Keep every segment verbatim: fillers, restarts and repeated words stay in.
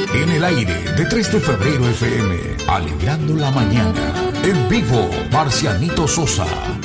En el aire de tres de febrero F M, alegrando la mañana. En vivo, Marcianito Sosa.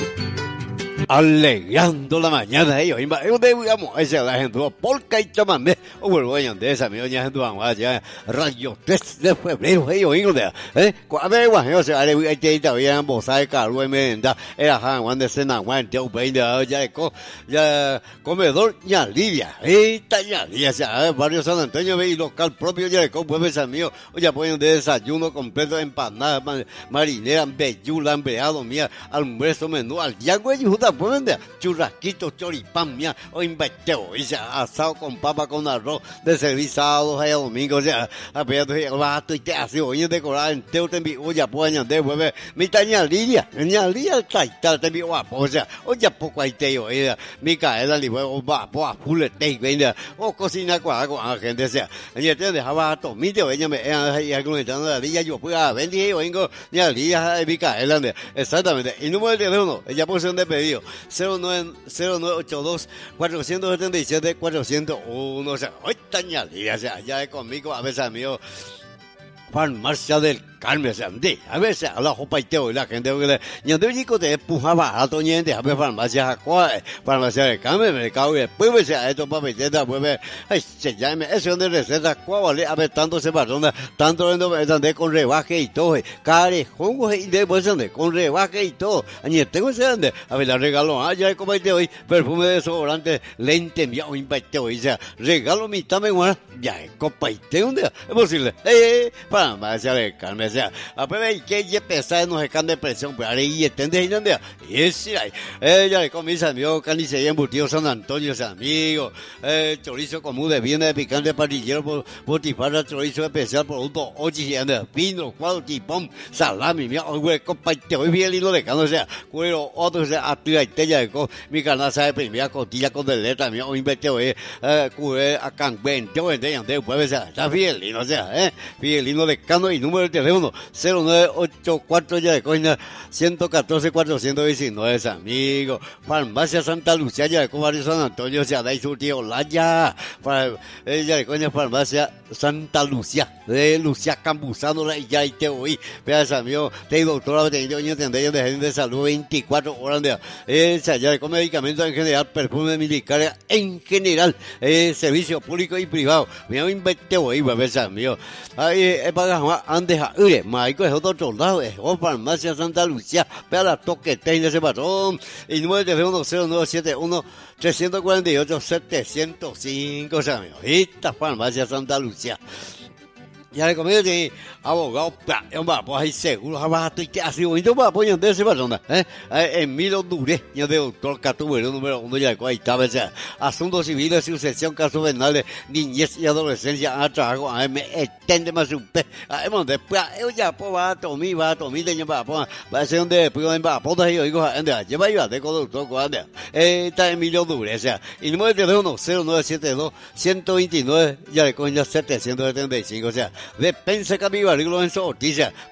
Alegrando la mañana, ellos, yo debíamos esa la gente, polka y chamamé, o vuelvo a de esa, mi doña gente, vamos ya, radio tres de febrero, ellos, hijos de, eh, cuando hay guay, o sea, hay que ir todavía en Bosai, Carlos, Menda, era Han, Juan de Sena, Juan, Teo, Peña, ya, ya, comedor, ya, Lidia, esta, ya, Lidia, o sea, barrio San Antonio, y local propio, ya, con pueblos amigos, o ya, ponen de desayuno completo, empanadas, marinera, bellula, empleado, mía, almuerzo, menú, al yango, y justa, pues vender churrasquitos, choripán, mía, o inverteo, o sea, asado con papa con arroz, de servicio sábados a domingo, o sea, apenas el vato y te hace hoy decorar en teo te envío, ya pues añadir, vuelve, mi taña lidia, ña lidia, taita, te envío guapo, o sea, o ya poco hay teo, mi caela, li huevo, va, pues, full te, venga, o cocina con la gente, o sea, y te dejaba todo, mi teo, ella me, y argumentando la lidia, yo pues, a vendí, yo vengo, ña lidia, mi caela, exactamente, y número de teléfono, ella puso un pedido, cero nueve ocho dos, cuatro siete siete, cuatro cero uno, o sea, hoy tañalía, o sea, ya es conmigo, a veces amigo, Farmacia del Carmen, o sea, de, a veces a la jopa y teo, y la gente, que y donde chico te empujaba a toñente, a ver farmacia Jacua, Farmacia del Carmen, mercado, y después, o sea, esto papeteta, pues, ay, se llame, ese donde receta, cuál vale, a ver, tanto se patrona, tanto donde con rebaje y todo, carejón, y después donde con rebaje y todo, y tengo ese donde, a ver, la regalo, ah, ya es como hoy, perfume de desodorante, lente, mía, o impacteo, y sea, regalo mitad menguana, ya es copa y teo, ¿dónde? Es posible, eh, Farmacia del Carmen, o sea, a ver, que ya pesar nos escan de presión, pero ahí entiendes, y donde, y es, ella le comienza amigos, carnicería embutido San Antonio, ese amigo, eh, chorizo común de viene de picante parrillero, por, botifarra, chorizo especial, producto, ochi, pino, cuadro, tipón, salami, mira, hoy, compa, te voy bien lindo de cano, o sea, cuero, otro, o sea, activa y tella de co, mi canasta de primera costilla con de letra, mira, hoy invete, hoy, eh, cure, a canguén, te voy a entender, pues, o sea, está bien lindo, o sea, eh, bien lindo de cano y número de teléfono, cero nueve ocho cuatro ya de coña ciento catorce cuatrocientos diecinueve, amigo. Farmacia Santa Lucía ya de barrio San Antonio, se ha dado su tío Laya. Ella de coña Farmacia Santa Lucía, de Lucía Campuzano, la ya y te oí. Veas, amigo, te doctora veterinaria, doña tendencia de gente de salud veinticuatro horas de esa ya de con medicamentos en general, perfume militar en general, eh, servicio público y privado. Mira, invente hoy, veas, amigo. Ahí, es para antes a Ure, Maico es otro lado, es Farmacia Santa Lucía, para la toquete en ese patrón, y número de teléfono cero nueve siete uno, tres cuatro ocho, siete cero cinco, o sea, amigo, esta Farmacia Santa Lucía. Ya le comí de abogado, un papo ahí seguro, abajo, y que así bonito papo, y de esa persona, eh, Emilio Duré, yo de doctor Catubero, número uno, ya ahí estaba, ya, asuntos civiles, sucesión, casos penales, niñez y adolescencia, a trabajo, a me extende más un pe, a hemos después, yo ya, pues, va a tomar, va a tomar, de papo, va a ser donde, después, en papo, de yo digo, ande, lleva yo, de con doctor, cuando, eh, está Emilio Duré, o sea, y número de teléfono, cero nueve siete dos, uno dos nueve, ya le coño, setecientos setenta y cinco, o sea, de Pense Capibarilo en su Ortiz,